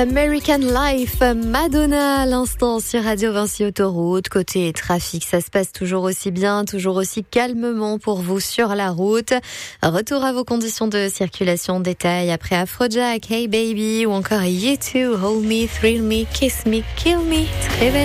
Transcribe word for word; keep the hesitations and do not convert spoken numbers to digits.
American Life, Madonna à l'instant sur Radio Vinci Autoroute. Côté trafic, ça se passe toujours aussi bien, toujours aussi calmement pour vous sur la route. Retour à vos conditions de circulation, détail après Afrojack, Hey Baby ou encore You Too, Hold Me, Thrill Me, Kiss Me, Kill Me. Très belle